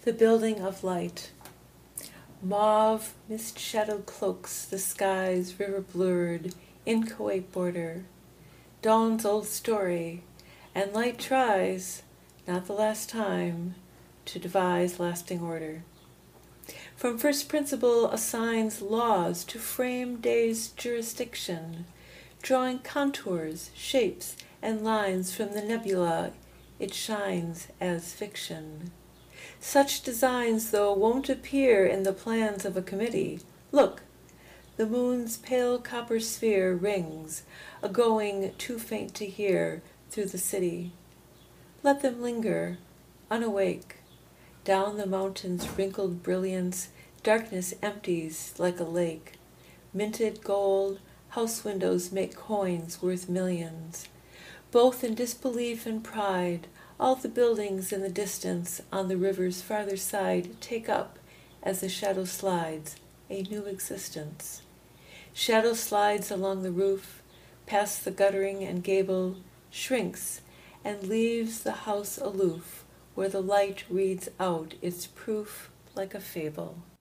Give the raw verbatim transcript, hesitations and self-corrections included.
The building of light. Mauve mist-shadowed cloaks the sky's river-blurred, inchoate border. Dawn's old story, and light tries, not the last time, to devise lasting order. From first principle assigns laws to frame day's jurisdiction, drawing contours, shapes, and lines from the nebula, it shines as fiction. Such designs, though, won't appear in the plans of a committee. Look, the moon's pale copper sphere rings, a-going too faint to hear, through the city. Let them linger, unawake. Down the mountain's wrinkled brilliance, darkness empties like a lake. Minted gold, house windows make coins worth millions. Both in disbelief and pride, all the buildings in the distance on the river's farther side take up, as the shadow slides, a new existence. Shadow slides along the roof, past the guttering and gable, shrinks, and leaves the house aloof, where the light reads out its proof like a fable.